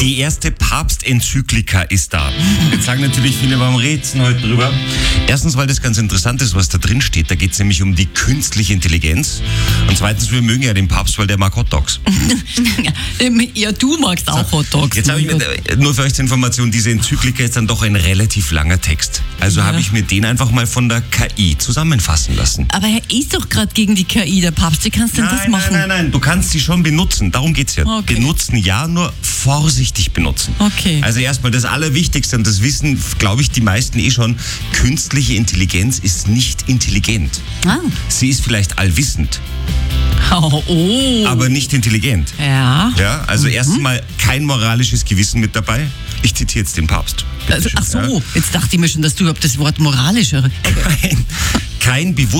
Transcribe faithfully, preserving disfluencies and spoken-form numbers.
Die erste Papstenzyklika ist da. Jetzt sagen natürlich viele, warum redest du heute drüber? Erstens, weil das ganz interessant ist, was da drin steht. Da geht es nämlich um die künstliche Intelligenz. Und zweitens, wir mögen ja den Papst, weil der mag Hotdogs. Ja, du magst auch Hotdogs. Jetzt habe ich mir, nur für euch zur Information, diese Enzyklika ist dann doch ein relativ langer Text. Also Ja. habe ich mir den einfach mal von der K I zusammenfassen lassen. Aber er ist doch gerade gegen die K I, der Papst. Wie kannst du denn das Nein, machen? nein, nein, nein, du kannst sie schon benutzen. Darum geht's ja. Okay. Benutzen ja, nur vorsichtig benutzen. Okay. Also erstmal das Allerwichtigste, und das wissen, glaube ich, die meisten eh schon, künstliche Intelligenz ist nicht intelligent. Ah. Sie ist vielleicht allwissend, Oh. oh. aber nicht intelligent. Ja. Ja, also erstens mal kein moralisches Gewissen mit dabei. Ich zitiere jetzt den Papst. Bitte Also, schön, ach so, ja. jetzt dachte ich mir schon, dass du überhaupt das Wort moralischer. Kein, kein bewusstes